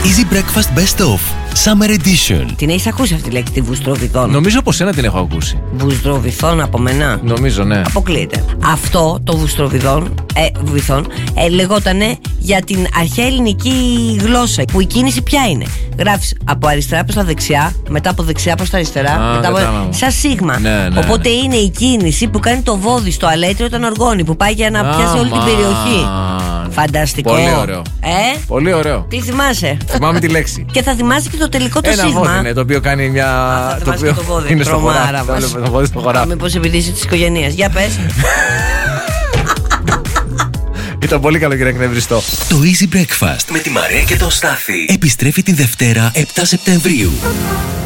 Easy Breakfast Best Of Summer Edition. Την έχεις ακούσει αυτή τη λέξη, τη βουστροβιδόν? Νομίζω πως ένα την έχω ακούσει. Βουστροβιδόν από μένα. Νομίζω, ναι. Αποκλείεται. Αυτό το βουστροβιδόν λεγότανε για την αρχαία ελληνική γλώσσα. Που η κίνηση ποια είναι? Γράφεις από αριστερά προς τα δεξιά, μετά από δεξιά προς τα αριστερά, σαν σίγμα. Ναι. Οπότε είναι η κίνηση που κάνει το βόδι στο αλέτριο τον οργόνη, που πάει για να πιάσει όλη την περιοχή. Φανταστικό. Πολύ ωραίο. Πολύ ωραίο. Τι θυμάσαι? Θυμάμαι τη λέξη. Και θα θυμάσαι και το τελικό το ένα σίγμα. βόδι είναι, το οποίο κάνει μια. Το οποίο το βόδι. Είναι στο χωράφι. Μήπως επειδή είσαι της οικογένειας. Για πες. Ήταν πολύ καλό και εκνευριστό. Το Easy Breakfast με τη Μαρία και τον Στάθη επιστρέφει την Δευτέρα 7 Σεπτεμβρίου.